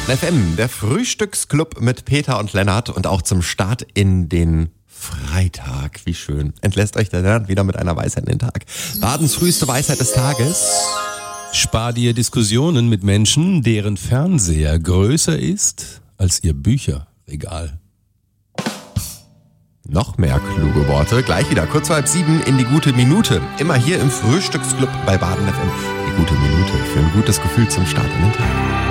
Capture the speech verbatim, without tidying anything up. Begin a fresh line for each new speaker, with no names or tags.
F M, der Frühstücksclub mit Peter und Lennart und auch zum Start in den Freitag. Wie schön. Entlässt euch der Lennart wieder mit einer Weisheit in den Tag. Badens früheste Weisheit des Tages.
Spar dir Diskussionen mit Menschen, deren Fernseher größer ist als ihr Bücherregal.
Noch mehr kluge Worte. Gleich wieder kurz vor halb sieben in die gute Minute. Immer hier im Frühstücksclub bei Baden F M. Die gute Minute für ein gutes Gefühl zum Start in den Tag.